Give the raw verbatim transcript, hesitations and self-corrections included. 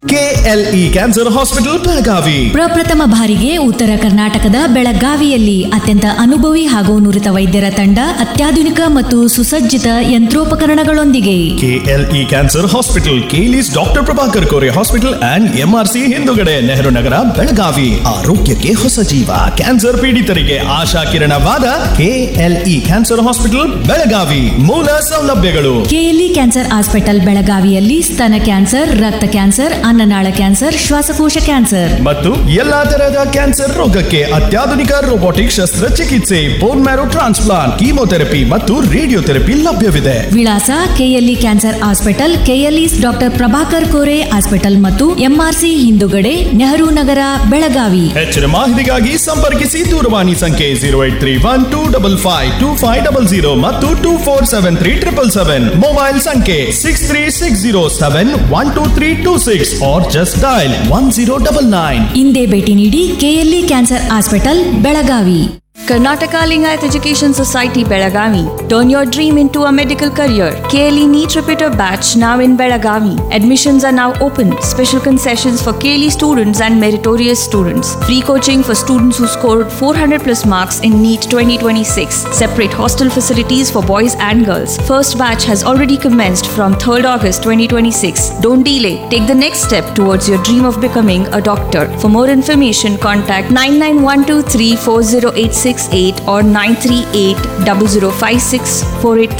KLE cancer hospital Belagavi ಪ್ರಪ್ರಥಮ ಬಾರಿಗೆ ಉತ್ತರ ಕರ್ನಾಟಕದ ಬೆಳಗಾವಿಯಲ್ಲಿ ಅತ್ಯಂತ ಅನುಭವಿ ಹಾಗೂ ನುರಿತ ವೈದ್ಯರ ತಂಡ ಅತ್ಯಾಧುನಿಕ ಮತ್ತು ಸುಸಜ್ಜಿತ ಯಂತ್ರೋಪಕರಣಗಳೊಂದಿಗೆ KLE cancer hospital ಕೇಲಿಸ್ doctor Prabhakar Kore hospital and MRC ಹಿಂದುಗಡೆ ನೆಹರು ನಗರ ಬೆಳಗಾವಿ. ಆರೋಗ್ಯಕ್ಕೆ ಹೊಸ ಜೀವ, ಕ್ಯಾನ್ಸರ್ ಪೀಡಿತರಿಗೆ ಆಶಾ ಕಿರಣವಾದ ಕೆಎಲ್ಇ ಕ್ಯಾನ್ಸರ್ ಹಾಸ್ಪಿಟಲ್ ಬೆಳಗಾವಿ. ಮೂಲ ಸೌಲಭ್ಯಗಳು: ಕೆಎಲ್ಇ ಕ್ಯಾನ್ಸರ್ ಹಾಸ್ಪಿಟಲ್ ಬೆಳಗಾವಿಯಲ್ಲಿ ಸ್ತನ ಕ್ಯಾನ್ಸರ್, ರಕ್ತ ಕ್ಯಾನ್ಸರ್, ಅನ್ನನಾಳ ಕ್ಯಾನ್ಸರ್, ಶ್ವಾಸಕೋಶ ಕ್ಯಾನ್ಸರ್ ಮತ್ತು ಎಲ್ಲಾ ತರಹದ ಕ್ಯಾನ್ಸರ್ ರೋಗಕ್ಕೆ ಅತ್ಯಾಧುನಿಕ ರೋಬೋಟಿಕ್ ಶಸ್ತ್ರಚಿಕಿತ್ಸೆ, ಬೋನ್ ಮ್ಯಾರೋ ಟ್ರಾನ್ಸ್ಪ್ಲಾಂಟ್, ಕೀಮೋಥೆರಪಿ ಮತ್ತು ರೇಡಿಯೋಥೆರಪಿ ಲಭ್ಯವಿದೆ. ವಿಳಾಸ: KLE cancer hospital, KLE doctor Prabhakar Kore hospital ಮತ್ತು ಎಂಆರ್ಸಿ ಹಿಂದುಗಡೆ, ನೆಹರು ನಗರ, ಬೆಳಗಾವಿ. ಹೆಚ್ಚಿನ ಮಾಹಿತಿಗಾಗಿ ಸಂಪರ್ಕಿಸಿ ದೂರವಾಣಿ ಸಂಖ್ಯೆ zero eight three one two double five two five double zero ಮತ್ತು two four seven three triple seven. Mobile ಸಂಖ್ಯೆ six three six zero seven one two three two six or just dial one zero nine nine. ಇಂದೇ ಭೇಟಿ ನೀಡಿ KLE cancer hospital Belagavi. Karnataka Lingayat Education Society Belagavi. Turn your dream into a medical career. K L E NEET Repeater Batch now in Belagavi. Admissions are now open. Special concessions for K L E students and meritorious students. Free coaching for students who scored four hundred plus marks in NEET twenty twenty-six. Separate hostel facilities for boys and girls. First batch has already commenced from third August twenty twenty-six. Don't delay. Take the next step towards your dream of becoming a doctor. For more information, contact nine nine one two three four zero eight six eight or nine three eight zero zero five six four eight.